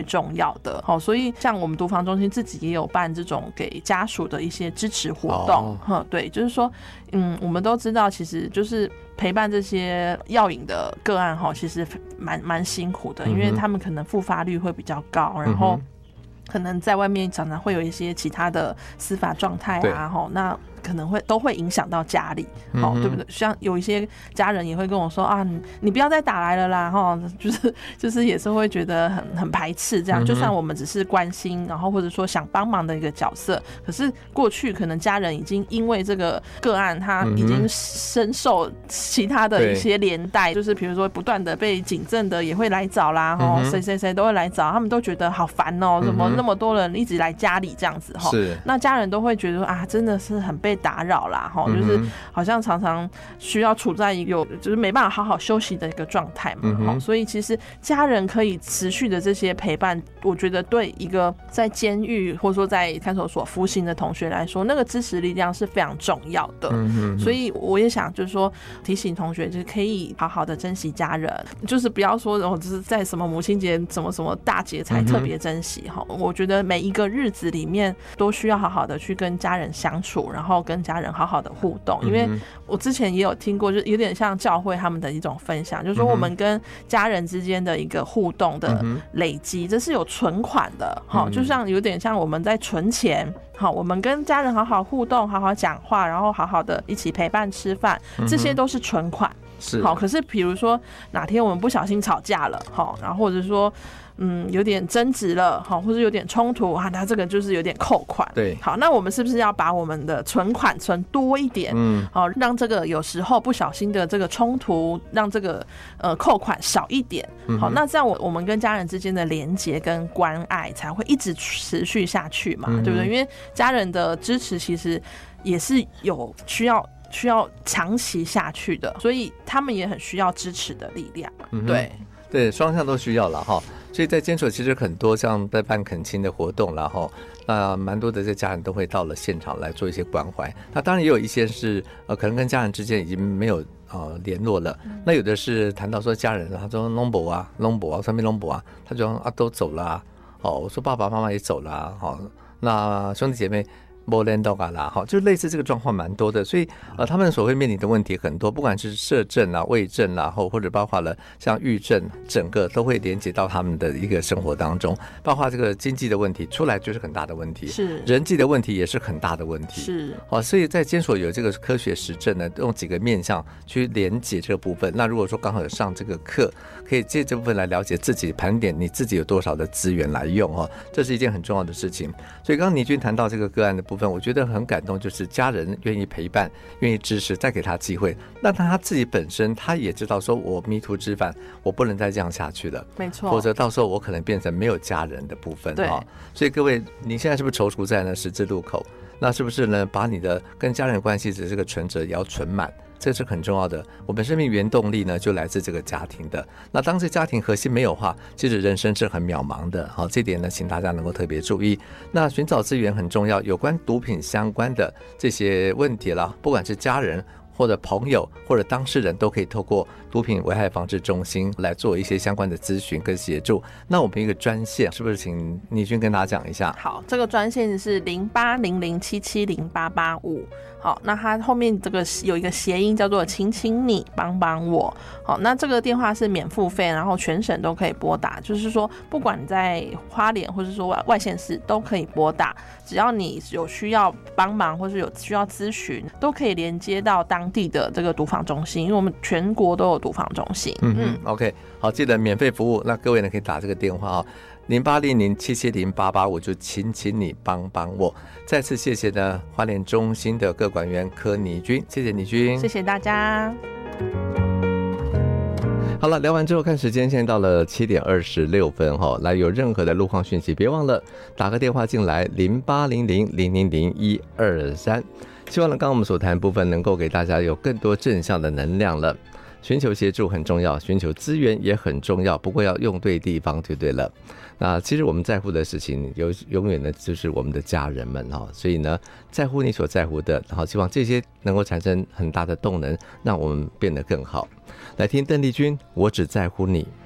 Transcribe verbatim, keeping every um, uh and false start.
重要的。好，所以像我们毒防中心自己也有办这种给家属的一些支持活动。哦，对，就是说，嗯，我们都知道，其实就是陪伴这些药瘾的个案哈，其实蛮蛮辛苦的，因为他们可能复发率会比较高，然后可能在外面常常会有一些其他的司法状态啊，哈，那可能会都会影响到家里，哦、嗯，对不对？像有一些家人也会跟我说啊，你你不要再打来了啦，哈，就是就是也是会觉得很很排斥这样。就算我们只是关心，然后或者说想帮忙的一个角色，可是过去可能家人已经因为这个个案，他已经深受其他的一些连带，就是比如说不断的被警政的也会来找啦，哈，谁谁谁都会来找，他们都觉得好烦哦、喔，怎么那么多人一直来家里这样子哈？是，那家人都会觉得说啊，真的是很被打扰啦，哈，就是好像常常需要处在一个就是没办法好好休息的一个状态嘛，嗯，所以其实家人可以持续的这些陪伴，我觉得对一个在监狱或者说在看守所服刑的同学来说，那个支持力量是非常重要的。嗯，所以我也想就是说提醒同学，就是可以好好的珍惜家人，就是不要说哦，就是在什么母亲节、什么什么大节才特别珍惜哈。我觉得每一个日子里面都需要好好的去跟家人相处，然后跟家人好好的互动，因为我之前也有听过，就有点像教会他们的一种分享，就是说我们跟家人之间的一个互动的累积，这是有存款的，好，就像有点像我们在存钱，好，我们跟家人好好互动，好好讲话，然后好好的一起陪伴吃饭，这些都是存款。是好，可是比如说哪天我们不小心吵架了，好，然后或者说嗯有点争执了，好，或者有点冲突啊，那这个就是有点扣款。对，好，那我们是不是要把我们的存款存多一点？嗯，好，让这个有时候不小心的这个冲突，让这个呃扣款少一点。好，那这样我我们跟家人之间的连结跟关爱才会一直持续下去嘛，嗯，对不对？因为家人的支持其实也是有需要。需要长期下去的，所以他们也很需要支持的力量。嗯，对对，双向都需要了哈。所以在监所其实很多像在办恳亲的活动，然后那蛮多的这家人都会到了现场来做一些关怀。那当然也有一些是呃可能跟家人之间已经没有呃联络了，那有的是谈到说家人，他说龙伯啊龙伯啊上面龙伯啊，他就啊都走了啊，哦我说爸爸妈妈也走了啊，好，那兄弟姐妹没联络啦，就类似这个状况蛮多的，所以呃，他们所会面临的问题很多，不管是摄政啊、卫政啊，或或者包括了像狱政，整个都会连接到他们的一个生活当中，包括这个经济的问题出来就是很大的问题，是人际的问题也是很大的问题，是哦，所以在监所有这个科学实证呢，用几个面向去连接这个部分。那如果说刚好有上这个课，可以借这部分来了解自己，盘点你自己有多少的资源来用哦，这是一件很重要的事情。所以刚刚倪君谈到这个个案的部分，我觉得很感动，就是家人愿意陪伴，愿意支持，再给他机会。那他自己本身他也知道说，我迷途知返，我不能再这样下去了，没错，否则到时候我可能变成没有家人的部分。对，所以各位，你现在是不是踌躇在呢十字路口？那是不是呢，把你的跟家人关系的这个存折也要存满？这是很重要的。我们生命原动力呢，就来自这个家庭的。那当这家庭核心没有的话，其实人生是很渺茫的。好，这点呢，请大家能够特别注意。那寻找资源很重要，有关毒品相关的这些问题啦，不管是家人或者朋友或者当事人，都可以透过毒品危害防治中心来做一些相关的咨询跟协助。那我们一个专线是不是请倪君跟大家讲一下？ 好，这个专线是零八零零七七零八八五。好，那它后面这个有一个谐音叫做请请你帮帮我。好，那这个电话是免付费，然后全省都可以拨打，就是说不管你在花莲或是说外县市都可以拨打，只要你有需要帮忙或是有需要咨询，都可以连接到当地的这个毒防中心，因为我们全国都有毒防中心。 嗯嗯 ，OK， 好，记得免费服务，那各位呢可以打这个电话啊、哦。零八零零七七零八八五，就请请你帮帮我。再次谢谢呢花莲中心的各管员柯倪君，谢谢倪君， 谢谢大家。 好了，聊完之后看时间，现在到了七点二十六分哈。来，有任何的路况讯息，别忘了打个电话进来，零八零零零零零一二三。希望呢，刚刚我们所谈的部分能够给大家有更多正向的能量了。寻求协助很重要，寻求资源也很重要，不过要用对地方就对了。那其实我们在乎的事情有永远呢就是我们的家人们哈，所以呢在乎你所在乎的，然后希望这些能够产生很大的动能，让我们变得更好。来听邓丽君，我只在乎你。